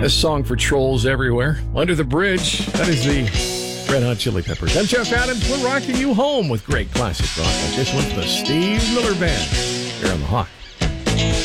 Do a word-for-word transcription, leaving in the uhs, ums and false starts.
This song for trolls everywhere. Under the Bridge. That is the Red Hot Chili Peppers. I'm Jeff Adams. We're rocking you home with great classic rock like this one from the Steve Miller Band here on The Hawk.